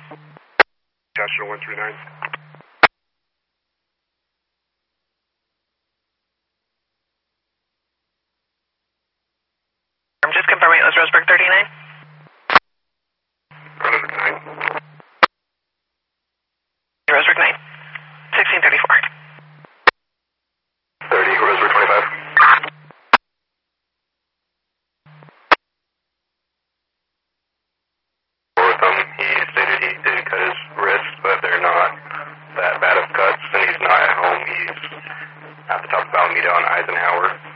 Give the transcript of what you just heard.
Joshua 139. I'm just confirming it was Roseburg 39. Roseburg 9. Roseburg 9. 1634. 30, Roseburg 25. With him, he stated he did cut his wrists, but they're not that bad of cuts, and he's not at home. He's at the top of Alameda on Eisenhower.